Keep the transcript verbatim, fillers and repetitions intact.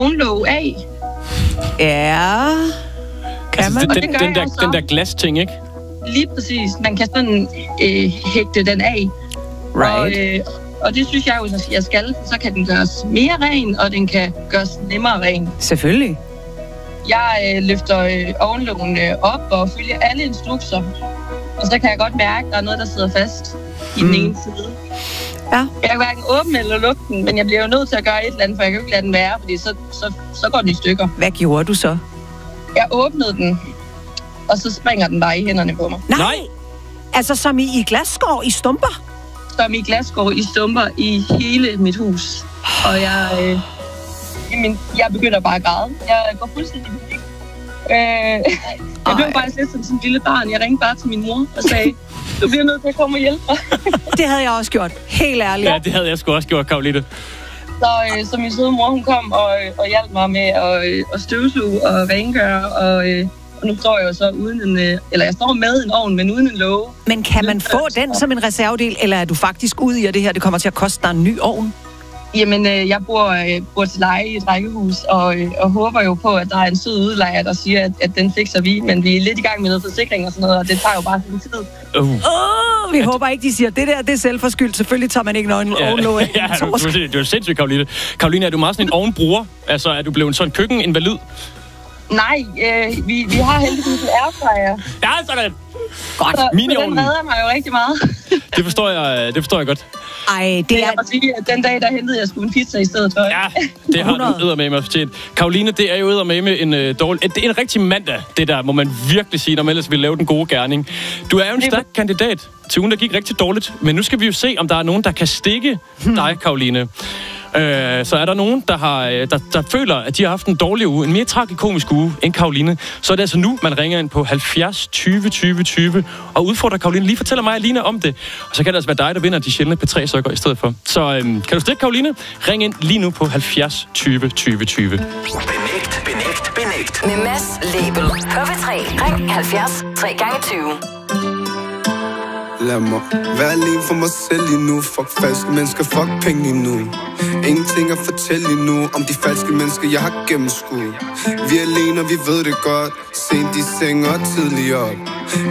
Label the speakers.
Speaker 1: ovnlåg af.
Speaker 2: Ja, kan
Speaker 3: altså,
Speaker 2: man?
Speaker 3: Den, den, den, der, den der glasting, ikke?
Speaker 1: Lige præcis. Man kan sådan øh, hægte den af.
Speaker 2: Right.
Speaker 1: Og, øh, og det synes jeg jo, at jeg skal. Så kan den gøres mere ren, og den kan gøres nemmere ren.
Speaker 2: Selvfølgelig.
Speaker 1: Jeg øh, løfter øh, ovnlågen øh, op og følger alle instrukser. Og så kan jeg godt mærke, at der er noget, der sidder fast i mm. den ene side.
Speaker 2: Ja.
Speaker 1: Jeg kan hverken åbne eller lukke den, men jeg bliver jo nødt til at gøre et eller andet, for jeg kan jo ikke lade den være, fordi så, så, så går den i stykker.
Speaker 2: Hvad gjorde du så?
Speaker 1: Jeg åbnede den, og så springer den bare i hænderne på mig.
Speaker 2: Nej!
Speaker 3: Nej.
Speaker 2: Altså som i, i glasskår, i stumper?
Speaker 1: Som i glasskår i stumper i hele mit hus. Og jeg, øh, jamen, jeg begynder bare at græde. Jeg går fuldstændig i panik. Øh, jeg blev bare lidt som sådan en lille barn. Jeg ringte bare til min mor og sagde, du bliver nødt til at komme og hjælpe mig.
Speaker 2: Det havde jeg også gjort. Helt ærligt.
Speaker 3: Ja, det havde jeg sgu også gjort, Caroline.
Speaker 1: Så, øh, så min søde mor, hun kom og, og hjalp mig med at, øh, at støvsuge og rengøre. Og, øh, og nu står jeg jo så uden en... Øh, eller jeg står med en ovn, men uden en låge.
Speaker 2: Men kan man få den som en reservedel, eller er du faktisk ude i, at det her det kommer til at koste dig en ny ovn?
Speaker 1: Jamen, øh, jeg bor, øh, bor til leje i et rækkehus, og, øh, og håber jo på, at der er en sød udlejer, der siger, at, at den fikser vi. Men vi er lidt i gang med noget forsikring og sådan noget, og det tager jo bare sin tid.
Speaker 3: Uh.
Speaker 2: Åh, vi at... håber ikke, de siger, det der, det er selvforskyldt. Selvfølgelig tager man ikke nogen
Speaker 3: Ja,
Speaker 2: ovnlåg.
Speaker 3: ja, du, du, det er jo sindssygt, Caroline. Caroline, er du meget sådan en ovnbruger? Altså, er du blevet en sådan køkkeninvalid?
Speaker 1: Nej, øh, vi, vi har heldigvis en airfryer.
Speaker 3: Ja, sådan!
Speaker 2: Godt.
Speaker 1: Så, så den
Speaker 3: Mini-ovnen.
Speaker 1: redder mig jo rigtig meget.
Speaker 3: Det forstår jeg, det forstår jeg godt.
Speaker 2: Ej, det
Speaker 1: Det
Speaker 2: er...
Speaker 1: jeg må sige, at den dag, der hentede jeg sgu en pizza i stedet for.
Speaker 3: Ja, det har du eddermame at fortjent. Caroline, det er jo eddermame en uh, dårlig... Det er en rigtig mandag, det der, må man virkelig sige, når man ellers vil lave den gode gerning. Du er jo en stærk kandidat til ugen, der gik rigtig dårligt. Men nu skal vi jo se, om der er nogen, der kan stikke hmm. dig, Caroline. Uh, så er der nogen, der, har, der, der føler, at de har haft en dårlig uge, en mere tragikomisk uge end Caroline, så er det altså nu, man ringer ind på halvfjerds tyve tyve tyve og udfordrer Caroline. Lige fortæller mig og Alina om det, og så kan det altså være dig, der vinder de sjældne P tre -sokker i stedet for. Så øhm, kan du stikke, Caroline? Ring ind lige nu på halvfjerds tyve tyve tyve.
Speaker 4: Benægt, benægt, benægt.
Speaker 5: Med Mads Label. På P tre. Ring halvfjerds tre gange tyve.
Speaker 6: Lad mig være alene for mig selv lige nu. Fuck falske mennesker, fuck penge lige nu. Ingenting at fortælle lige nu om de falske mennesker, jeg har gennemskuet. Vi er alene, og vi ved det godt. Sent i seng og tidlig op.